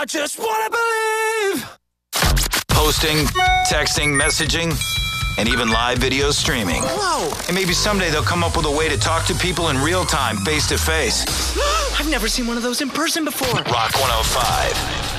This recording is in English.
I just wanna believe. Posting, texting, messaging, and even live video streaming. Whoa! And maybe someday they'll come up with a way to talk to people in real time, face to face. I've never seen one of those in person before. Rock 105.